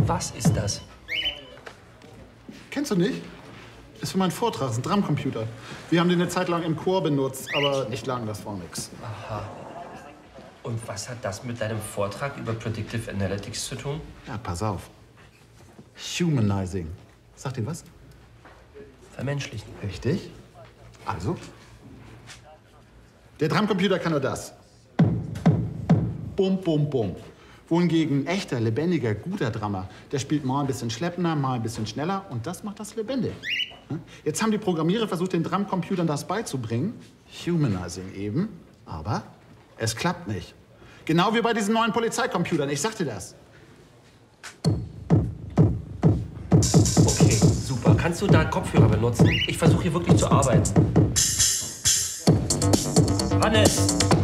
Was ist das? Kennst du nicht? Ist für meinen Vortrag, ist ein Drumcomputer. Wir haben den eine Zeit lang im Chor benutzt, aber nicht lang, das war nix. Aha. Und was hat das mit deinem Vortrag über Predictive Analytics zu tun? Ja, pass auf. Humanizing. Sagt dir was? Vermenschlichen. Richtig. Also? Der Drumcomputer kann nur das. Bum, bum, bum. Wohingegen ein echter, lebendiger, guter Drummer, der spielt mal ein bisschen schleppender, mal ein bisschen schneller und das macht das lebendig. Jetzt haben die Programmierer versucht, den Drumcomputern das beizubringen. Humanizing eben. Aber es klappt nicht. Genau wie bei diesen neuen Polizeicomputern. Ich sagte das. Okay, super. Kannst du da Kopfhörer benutzen? Ich versuche hier wirklich zu arbeiten. Hannes!